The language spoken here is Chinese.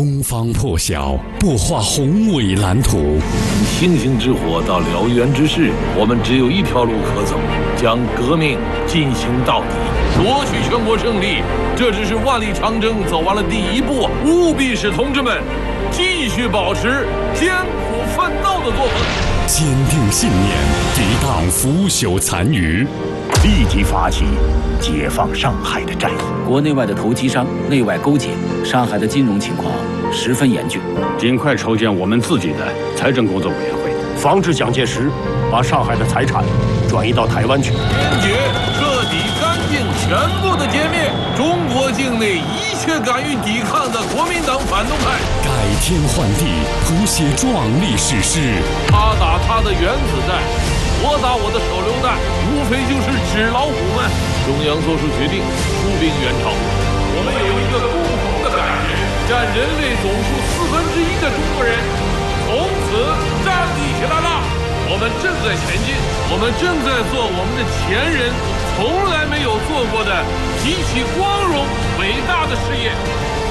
东方破晓，擘画宏伟蓝图。 从星星之火到燎原之势，我们只有一条路可走，将革命进行到底，夺取全国胜利。这只是万里长征走完了第一步，务必使同志们继续保持艰苦奋斗的作风， 坚定信念，抵挡腐朽残余， 立即发起解放上海的战役。 国内外的投机商内外勾结，上海的金融情况十分严峻。 尽快筹建我们自己的财政工作委员会， 防止蒋介石把上海的财产转移到台湾去。 坚决、彻底、干净、全部的歼灭中国境内一切敢于抵抗的国民党反动派， 改天换地，谱写壮丽史诗。 他打他的原子弹，我打我的手榴弹，无非就是纸老虎们。中央做出决定，出兵援朝。我们有一个共同的感觉，占人类总数1/4的中国人从此站立起来了。我们正在前进，我们正在做我们的前人从来没有做过的极其光荣伟大的事业。